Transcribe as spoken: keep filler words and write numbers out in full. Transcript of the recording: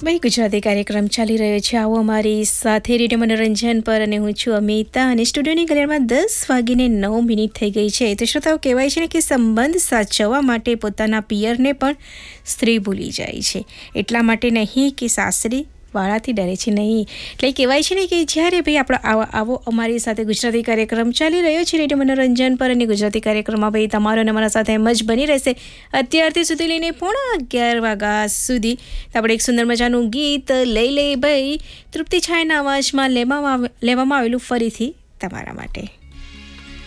ભાઈ ગુજરાતી કાર્યક્રમ ચાલી રહ્યો છે. આવો અમારી સાથે રેડિયો મનોરંજન પર અને હું છું અમિતા અને સ્ટુડિયોની ઘડિયાળમાં દસ વાગીને નવ મિનિટ થઈ ગઈ છે. તો શ્રોતાઓ, કહેવાય છે ને કે સંબંધ સાચવવા માટે પોતાના પિયરને પણ સ્ત્રી ભૂલી જાય છે. એટલા માટે નહીં કે સાસરી વાળાથી ડરે છે, નહીં. એટલે કહેવાય છે ને કે જ્યારે ભાઈ આપણો આવો આવો અમારી સાથે ગુજરાતી કાર્યક્રમ ચાલી રહ્યો છે રેડિયો મનોરંજન પર, અને ગુજરાતી કાર્યક્રમમાં ભાઈ તમારો અને અમારા સાથે એમ જ બની રહેશે અત્યારથી સુધી લઈને પોણા અગિયાર વાગ્યા સુધી. તો આપણે એક સુંદર મજાનું ગીત લઈ લઈ ભાઈ, તૃપ્તિ છાયાના અવાજમાં લેવામાં લેવામાં આવેલું ફરીથી તમારા માટે.